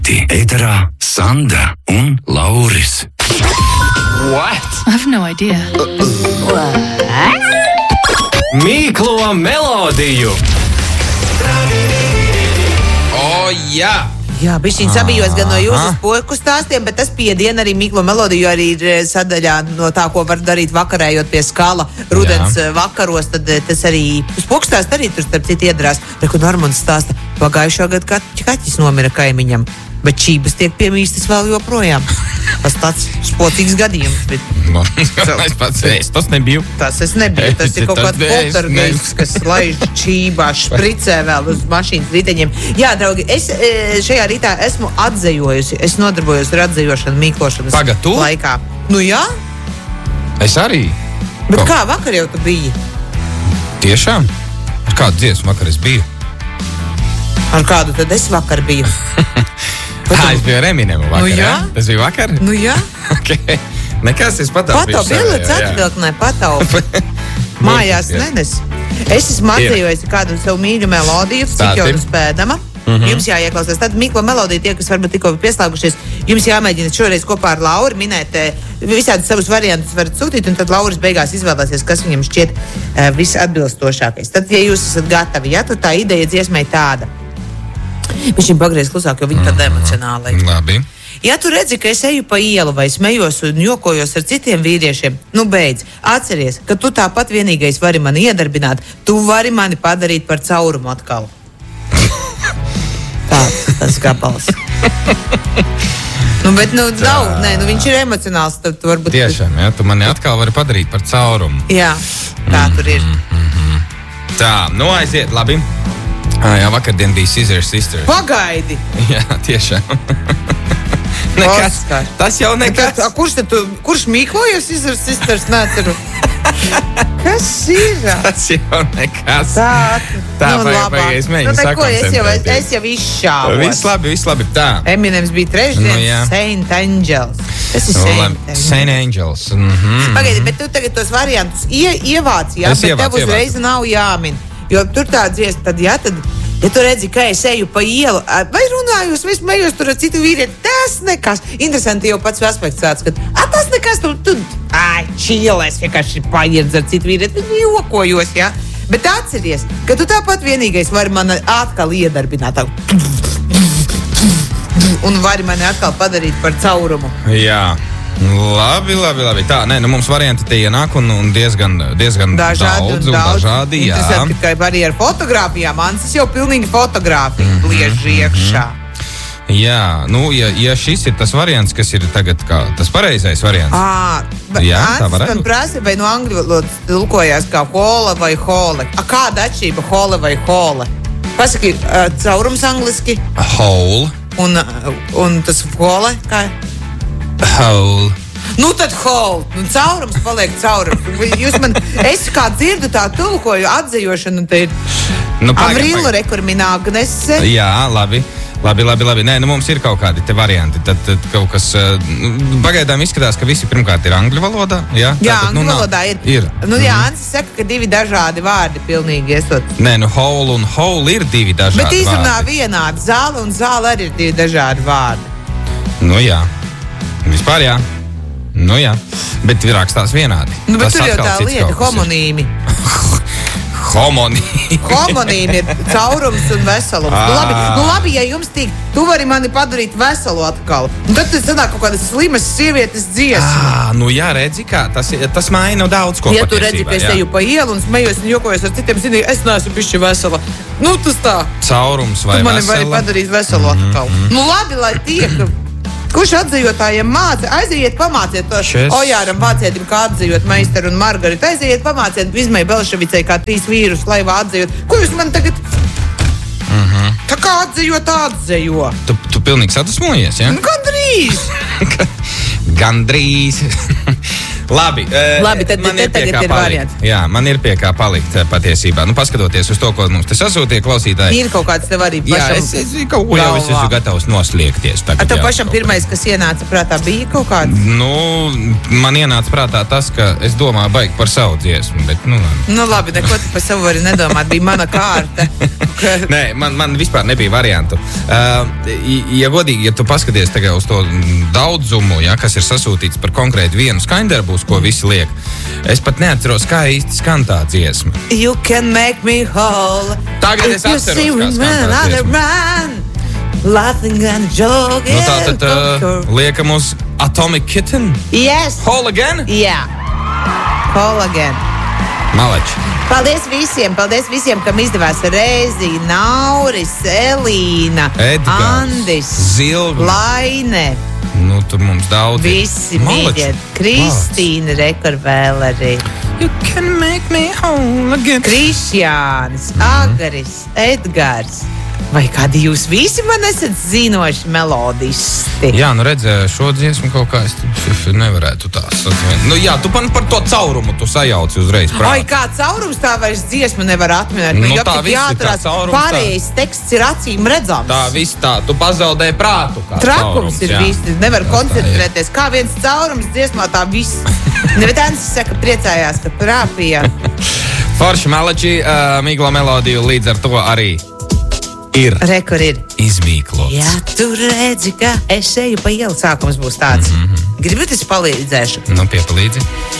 Ēterā Sandra un Lauris. What? I've no idea. Mīklo melodiju. Jā! Jā, bišķiņ sabijos gan no jūsu spoku stāstiem, bet tas piedien arī Mīklo melodiju arī ir sadaļā no tā, ko var darīt vakarējot pie skala rudens vakaros, tad tas arī spoku stāst arī tur starp citu iedarās. Reku Normons stāsta, pagājušo gadu kaķis nomira kaimiņam, bet čības tiek piemīstas vēl joprojām. Tas tāds spocīgs gadījums. Es pats tas nebiju. Tas nebiju. Tas ir kaut kāds poltergeists, kas laiž čībā, špricē vēl uz mašīnas riteņiem. Jā, draugi, es šajā rītā esmu atzejojusi. Es nodarbojos ar atzejošanu mīklošanas laikā. Nu jā? Es arī. Bet kā vakar jau tu biji? Tiešām? Ar kādu dziesmu vakar es biju? Ar kādu tad es vakar biju? Es biju ar Eminemu vakar, nu, jā? Tas bija vakar? Nu jā. Okay. Nekas, es pataupu. Pataupu. Mājās nenes. Es esmu atzējojusi kādu savu mīļu melodiju, cik jau spēdama. Jums jāieklausās. Tad Mīklo melodija, tie, kas varbūt tikko pieslēgušies, jums jāmēģina šoreiz kopā ar Lauru minēt visādi savus variantus varat sūtīt, un tad Lauris beigās izvēlēsies, kas viņam šķiet visatbilstošākais. Tad, ja jūs esat gatavi, ja, tad tā ideja dziesmai tāda. Viņš ir pagriez klusāk, jo viņi tāda emocionāla ir. Labi. Ja tu redzi, ka es eju pa ielu vai smejos un jokojos ar citiem vīriešiem, nu beidz, atceries, ka tu tāpat vienīgais vari mani iedarbināt, tu vari mani padarīt par caurumu atkal. Tas gabals. Bet viņš ir emocionāls, tad tu varbūt... Tiešām, jā, tu mani atkal vari padarīt par caurumu. Jā, tā tur ir. Tā, aiziet, labi. Jā, vakardien bija Scissor Sisters. Pagaidi! Jā, tiešām. Nekas. Tas jau nekas. Kurš mīklojas Scissor Sisters? Neceru. Kas ir? Tas jau nekas. Tā vajag es mēģinu sakoncentrēties. Es jau izšāvos. Viss labi. Tā. Eminems bija trešdien, Saint Angels. Tas ir Saint Angels. Pagaidi, bet tu tagad tos variantus ievāc, jā? Bet tev uzreiz nav jāmin. Jo tur tā dziesma, tad, ja tu redzi, ka es eju pa ielu, vai runājos, vai smējos tur ar citu vīrieti, tas nekas. Interesanti jau pats aspekts tāds, ka tas nekas, tu čīlēs, vienkārši paiedz ar citu vīrieti, jokojos, jā. Bet atceries, ka tu tāpat vienīgais vari mani atkal iedarbināt. Un vari mani atkal padarīt par caurumu. Jā. Labi. Tā, mums varianti te ienāk un diezgan daudz un dažādi. Interesanti, ka arī ar fotogrāfijām. Mansis jau pilnīgi fotogrāfija liež iekšā. Jā, ja šis ir tas variants, kas ir tagad kā tas pareizais variants. Jā, tā varētu. Man prasa, vai no angļu valodas tulkojās kā hola vai hole. Kāda atšķirība hole vai hole? Pasaki, caurums angliski? Hole. Un tas hole kā? Hole. Tad hole. Caurums paliek caurums. Es kā dzirdu tā tulkoju atzījošanu, te ir Avrila rekurmina Agnese. Jā, labi. Mums ir kaut kādi te varianti. Tad kaut kas pagaidām izskatās, ka visi pirmkārt ir angļu valodā. Jā, angļu valodā ir. Jā, Ansis saka, ka divi dažādi vārdi pilnīgi esot. Hole un hole ir divi dažādi vārdi. Bet izrunā vienādi. Zāle un zāle arī ir divi dažādi vārdi. Jā. Vispār jā. Bet rakstās vienādi. Bet tur jau tā lieta, homonīmi. Homonīmi ir caurums un veselums. Labi, ja jums tīk, tu vari mani padarīt veselu atkal. Tad tas sanāk kaut kādas slimas sievietes dziesma. Jā, redzi kā, tas maina daudz ko patiesībā. Ja tu redzi, ka es eju pa ielu un smējos un jokojos ar citiem, zini, es neesmu bišķi vesela. Tas tā. Caurums vai vesela. Tu mani vari padarīt veselu atkal. Labi, lai tiek. Kurš atzījotājiem māca? Aiziet pamāciet to Ojāram Vācietim, kā atzījot Meisteru un Margaritu. Aiziet pamāciet Izmai Belševicei, kā 3 vīrus laivā atzījot. Ko jūs man tagad... Tā kā atzījot, atzījo. Tu pilnīgi sadusmojies, ja? Gandrīz. Gandrīz. Labi, tad man tagad pie kā ir palikt. varianti. Jā, man ir pie kā palikt patiesībā. Nu, paskatoties uz to, ko mums te sasūtīja klausītāji. Ir kaut kāds tev arī Jā, pašam. es kaut ko jau esmu gatavs noslēgties. Ar tev pašam pirmais, kas ienāca prātā, bija kaut kāds? Nu, man ienāca prātā tas, ka es domāju baigi par savu dziesmu, bet, nu, labi. Nu labi, neko tu par savu vari nedomāt, bija mana kārta. Nē, man vispār nebija variantu. Ja godīgi, ja tu paskaties tagad uz to daudzumu, ja, kas ir sasūtīts par konkrēti vienu skaņdarbus, ko visi liek, es pat neatceros, kā īsti skan tā dziesma. You can make me whole. Tagad es atceros, kā skan tā dziesma. Laughing and joking. Nu, tātad liekam uz Atomic Kitten. Yes. Whole again? Jā. Whole again. Maleči. Paldies visiem, kam izdevās Reizi, Nauris, Elīna, Edgars, Andis, Zilga. Laine. Nu, tur mums daudz. Visi Maleči. mīļie. Kristīna Rekorvēl arī. You can make me whole again. Krišjānis, Agaris, Edgars. Vai kādi jūs visi man esat zinoši melodisti? Jā, nu redz, šo dziesmu kaut kā es nevarētu tās atminēt. Nu jā, tu par to caurumu tu sajauci uzreiz prātā. Ai, kā caurums tā vairs dziesmu nevar atminēt. Nu, Jo tā tik viss ir jāatcerās, tā caurums, tā. Pārējais teksts ir acīm redzams. Tā viss tā, tu pazaudēji prātu. Kā Trakums caurums, ir jā. viss, nevar Tā koncentrēties. Kā viens caurums dziesmā tā viss. Neviens saka, priecājās, ka trāpīja. Forši Maleči, mīklo melodiju līdz ar to arī ir Rekur ir. izmīklots. Jā, tu redzi, ka es eju pa ielu. Sākums būs tāds. Gribat, es palīdzēšu? Nu, piepalīdzi.